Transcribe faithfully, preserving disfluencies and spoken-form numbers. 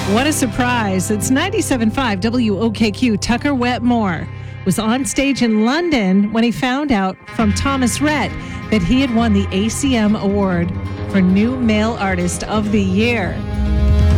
What a surprise. It's ninety-seven point five W O K Q. Tucker Wetmore was on stage in London when he found out from Thomas Rhett that he had won the A C M Award for New Male Artist of the Year.